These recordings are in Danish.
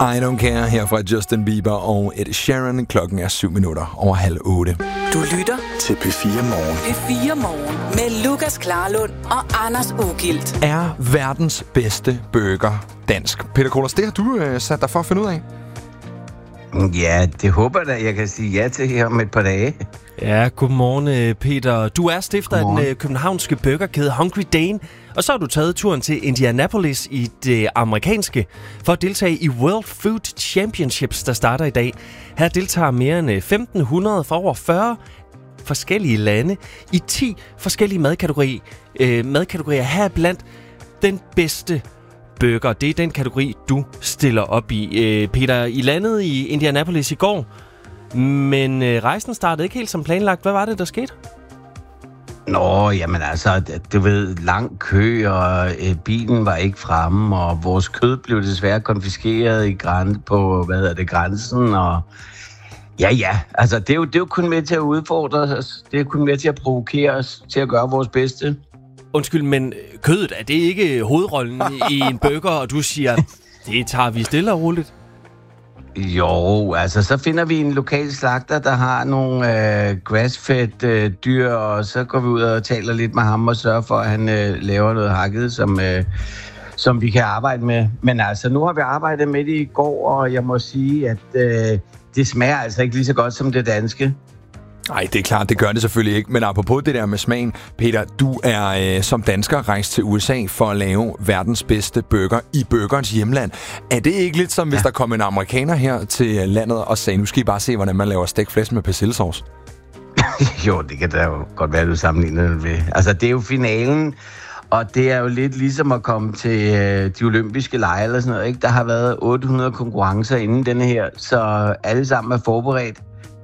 I Don't Care her fra Justin Bieber og Ed Sheeran. Klokken er 7:07. Du lytter til P4 Morgen. P4 Morgen med Lukas Klarlund og Anders Ugilt. Er verdens bedste burger dansk? Peter Kohlers, det har du sat dig for at finde ud af? Ja, det håber jeg da, jeg kan sige ja til her om et par dage. Ja, godmorgen Peter. Du er stifter af den københavnske burgerkæde Hungry Dane, og så har du taget turen til Indianapolis i det amerikanske for at deltage i World Food Championships, der starter i dag. Her deltager mere end 1.500 fra over 40 forskellige lande i 10 forskellige madkategorier. Her blandt den bedste burger. Det er den kategori, du stiller op i. Peter, I landede i Indianapolis i går, men rejsen startede ikke helt som planlagt. Hvad var det, der skete? Jamen altså, du ved, lang kø, og bilen var ikke fremme, og vores kød blev desværre konfiskeret på grænsen, og ja, altså det er jo kun med til at udfordre os, det er kun med til at provokere os til at gøre vores bedste. Undskyld, men kødet, er det ikke hovedrollen i en burger, og du siger, det tager vi stille og roligt? Jo, altså så finder vi en lokal slagter, der har nogle grass-fed dyr, og så går vi ud og taler lidt med ham og sørger for, at han laver noget hakket, som vi kan arbejde med. Men altså, nu har vi arbejdet med det i går, og jeg må sige, at det smager altså ikke lige så godt som det danske. Nej, det er klart, det gør det selvfølgelig ikke. Men apropos det der med smagen, Peter, du er som dansker rejst til USA for at lave verdens bedste burger i burgerens hjemland. Er det ikke lidt som, hvis der kom en amerikaner her til landet og sagde, nu skal I bare se, hvordan man laver stegt flæsk med persillesauce? Jo, det kan da jo godt være, du sammenligner det ved. Altså, det er jo finalen, og det er jo lidt ligesom at komme til de olympiske lege eller sådan noget, ikke? Der har været 800 konkurrencer inden denne her, så alle sammen er forberedt.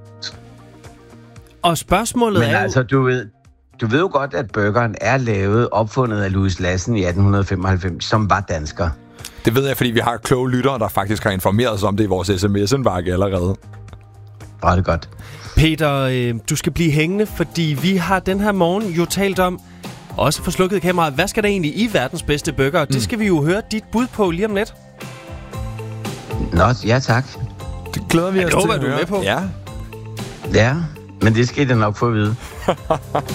Og spørgsmålet Men altså, du ved jo godt, at burgeren er opfundet af Louis Lassen i 1895, som var dansker. Det ved jeg, fordi vi har kloge lyttere, der faktisk har informeret os om det i vores sms-indbakke allerede. Var det godt. Peter, du skal blive hængende, fordi vi har den her morgen jo talt om, også for slukket kamera, hvad skal der egentlig i verdens bedste burger? Det skal vi jo høre dit bud på lige om lidt. Nå, ja tak. Det glæder vi os til at høre. Du er med på. Ja. Ja, men det skal I da nok få at vide.